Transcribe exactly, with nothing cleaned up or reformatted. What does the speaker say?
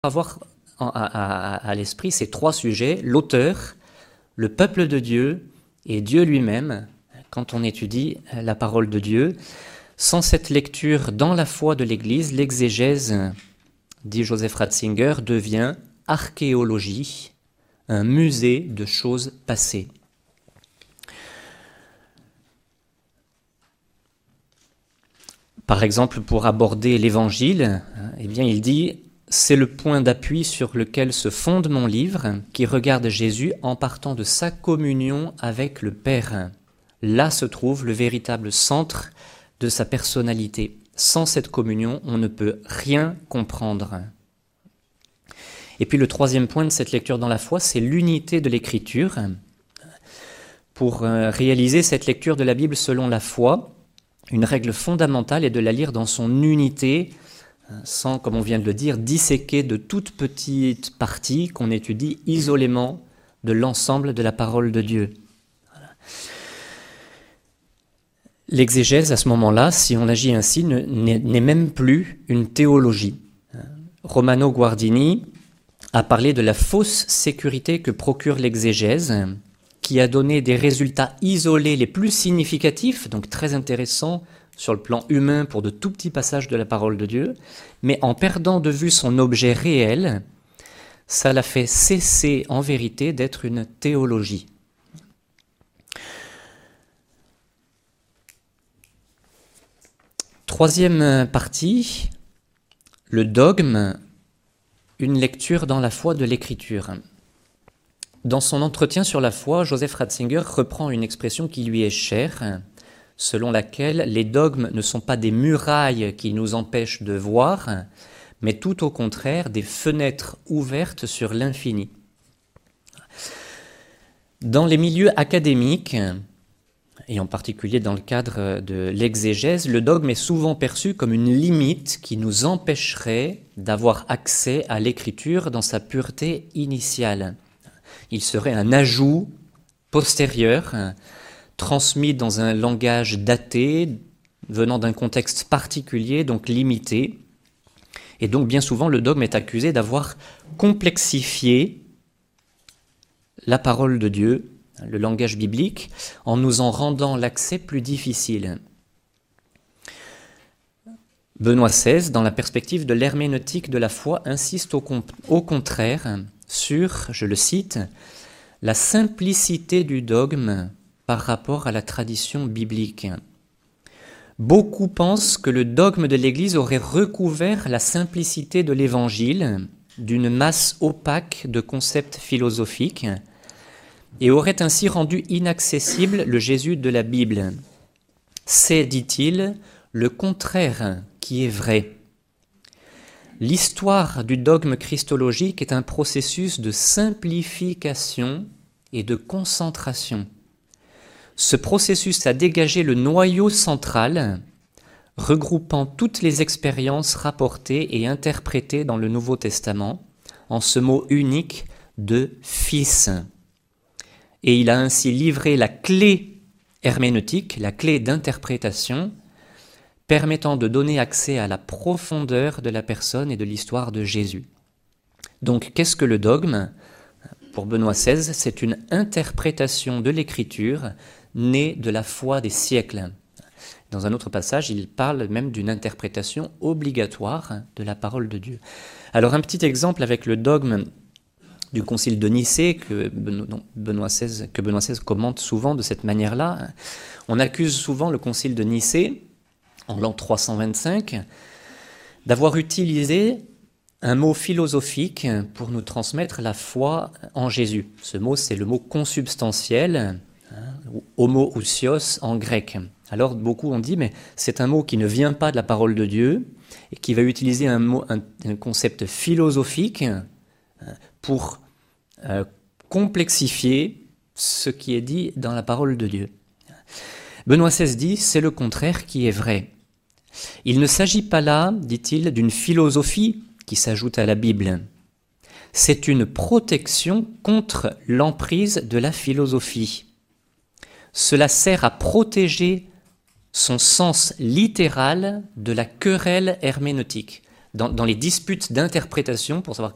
avoir à, à, à l'esprit ces trois sujets, l'auteur, le peuple de Dieu et Dieu lui-même, quand on étudie la parole de Dieu. Sans cette lecture dans la foi de l'Église, l'exégèse, dit Joseph Ratzinger, devient archéologie, un musée de choses passées. Par exemple, pour aborder l'Évangile, eh bien, il dit « C'est le point d'appui sur lequel se fonde mon livre, qui regarde Jésus en partant de sa communion avec le Père. Là se trouve le véritable centre de sa personnalité. Sans cette communion, on ne peut rien comprendre. » Et puis le troisième point de cette lecture dans la foi, c'est l'unité de l'Écriture. Pour réaliser cette lecture de la Bible selon la foi, une règle fondamentale est de la lire dans son unité, sans, comme on vient de le dire, disséquer de toutes petites parties qu'on étudie isolément de l'ensemble de la parole de Dieu. Voilà. L'exégèse, à ce moment-là, si on agit ainsi, ne, n'est, n'est même plus une théologie. Romano Guardini a parlé de la fausse sécurité que procure l'exégèse, qui a donné des résultats isolés les plus significatifs, donc très intéressants sur le plan humain pour de tout petits passages de la parole de Dieu, mais en perdant de vue son objet réel, ça l'a fait cesser en vérité d'être une théologie. Troisième partie, le dogme, une lecture dans la foi de l'Écriture. Dans son entretien sur la foi, Joseph Ratzinger reprend une expression qui lui est chère, selon laquelle les dogmes ne sont pas des murailles qui nous empêchent de voir, mais tout au contraire des fenêtres ouvertes sur l'infini. Dans les milieux académiques, et en particulier dans le cadre de l'exégèse, le dogme est souvent perçu comme une limite qui nous empêcherait d'avoir accès à l'écriture dans sa pureté initiale. Il serait un ajout postérieur, transmis dans un langage daté, venant d'un contexte particulier, donc limité. Et donc bien souvent, le dogme est accusé d'avoir complexifié la parole de Dieu, le langage biblique, en nous en rendant l'accès plus difficile. Benoît seize, dans la perspective de l'herméneutique de la foi, insiste au, con- au contraire sur, je le cite, « la simplicité du dogme par rapport à la tradition biblique. Beaucoup pensent que le dogme de l'Église aurait recouvert la simplicité de l'Évangile d'une masse opaque de concepts philosophiques et aurait ainsi rendu inaccessible le Jésus de la Bible. C'est, dit-il, le contraire qui est vrai. L'histoire du dogme christologique est un processus de simplification et de concentration. Ce processus a dégagé le noyau central, regroupant toutes les expériences rapportées et interprétées dans le Nouveau Testament, en ce mot unique de « fils ». Et il a ainsi livré la clé herméneutique, la clé d'interprétation, permettant de donner accès à la profondeur de la personne et de l'histoire de Jésus. Donc, qu'est-ce que le dogme ? Pour Benoît seize, c'est une interprétation de l'Écriture née de la foi des siècles. Dans un autre passage, il parle même d'une interprétation obligatoire de la parole de Dieu. Alors, un petit exemple avec le dogme du concile de Nicée, que Benoît seize, que Benoît seize commente souvent de cette manière-là. On accuse souvent le concile de Nicée, en l'an trois cent vingt-cinq, d'avoir utilisé un mot philosophique pour nous transmettre la foi en Jésus. Ce mot, c'est le mot consubstantiel, hein, homoousios en grec. Alors, beaucoup ont dit, mais c'est un mot qui ne vient pas de la parole de Dieu et qui va utiliser un, mot, un, un concept philosophique pour euh, complexifier ce qui est dit dans la parole de Dieu. Benoît seize dit, c'est le contraire qui est vrai. Il ne s'agit pas là, dit-il, d'une philosophie qui s'ajoute à la Bible. C'est une protection contre l'emprise de la philosophie. Cela sert à protéger son sens littéral de la querelle herméneutique. Dans, dans les disputes d'interprétation, pour savoir